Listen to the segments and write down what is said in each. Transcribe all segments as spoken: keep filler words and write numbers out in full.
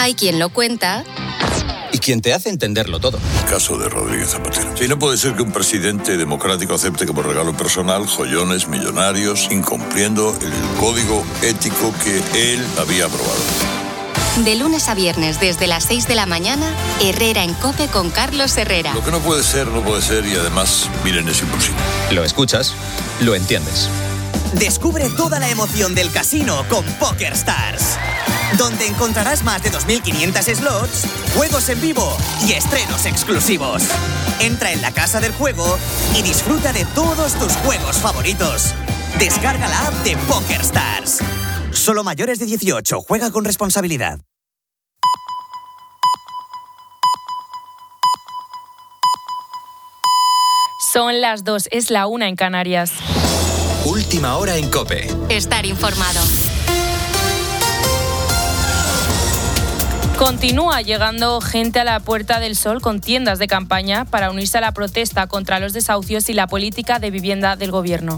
Hay quien lo cuenta y quien te hace entenderlo todo. Caso de Rodríguez Zapatero. Sí, no puede ser que un presidente democrático acepte como regalo personal joyones millonarios, incumpliendo el código ético que él había aprobado. De lunes a viernes, desde las seis de la mañana, Herrera en COPE con Carlos Herrera. Lo que no puede ser, no puede ser, y además, miren, es imposible. Lo escuchas, lo entiendes. Descubre toda la emoción del casino con PokerStars, donde encontrarás más de dos mil quinientos slots, juegos en vivo y estrenos exclusivos. Entra en la casa del juego y disfruta de todos tus juegos favoritos. Descarga la app de PokerStars. Solo mayores de dieciocho. Juega con responsabilidad. Son las dos, es la una en Canarias. Última hora en COPE. Estar informado. Continúa llegando gente a la Puerta del Sol con tiendas de campaña para unirse a la protesta contra los desahucios y la política de vivienda del gobierno.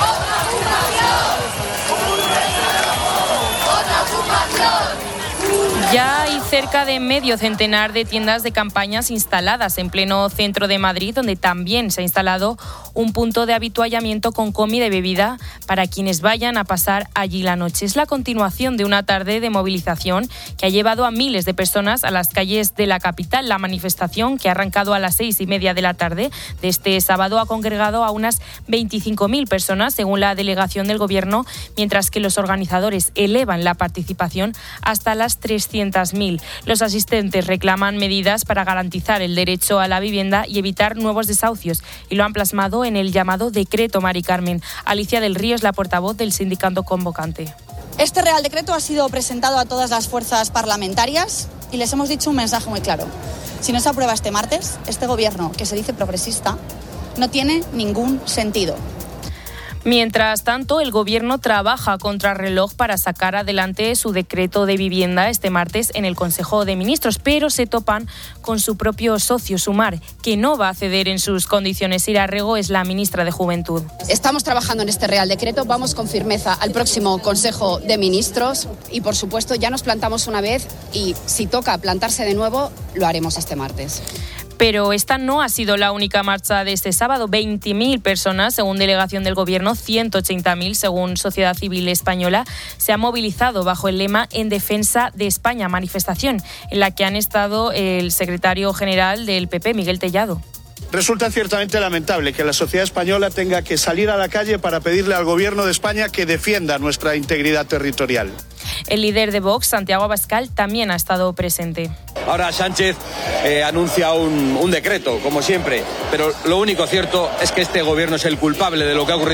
Ya hay cerca de medio centenar de tiendas de campañas instaladas en pleno centro de Madrid, donde también se ha instalado un punto de habituallamiento con comida y bebida para quienes vayan a pasar allí la noche. Es la continuación de una tarde de movilización que ha llevado a miles de personas a las calles de la capital. La manifestación, que ha arrancado a las seis y media de la tarde de este sábado, ha congregado a unas veinticinco mil personas, según la delegación del Gobierno, mientras que los organizadores elevan la participación hasta las trescientas mil. Los asistentes reclaman medidas para garantizar el derecho a la vivienda y evitar nuevos desahucios, y lo han plasmado en el llamado Decreto Mari Carmen. Alicia del Río es la portavoz del sindicato convocante. Este Real Decreto ha sido presentado a todas las fuerzas parlamentarias y les hemos dicho un mensaje muy claro. Si no se aprueba este martes, este gobierno, que se dice progresista, no tiene ningún sentido. Mientras tanto, el Gobierno trabaja contra reloj para sacar adelante su decreto de vivienda este martes en el Consejo de Ministros, pero se topan con su propio socio, Sumar, que no va a ceder en sus condiciones. Ira Rego es la ministra de Juventud. Estamos trabajando en este Real Decreto, vamos con firmeza al próximo Consejo de Ministros y, por supuesto, ya nos plantamos una vez y, si toca plantarse de nuevo, lo haremos este martes. Pero esta no ha sido la única marcha de este sábado. veinte mil personas, según delegación del Gobierno, ciento ochenta mil, según Sociedad Civil Española, se han movilizado bajo el lema En defensa de España, manifestación en la que han estado el secretario general del P P, Miguel Tellado. Resulta ciertamente lamentable que la sociedad española tenga que salir a la calle para pedirle al Gobierno de España que defienda nuestra integridad territorial. El líder de Vox, Santiago Abascal, también ha estado presente. Ahora Sánchez eh, anuncia un, un decreto, como siempre, pero lo único cierto es que este gobierno es el culpable de lo que ha ocurrido.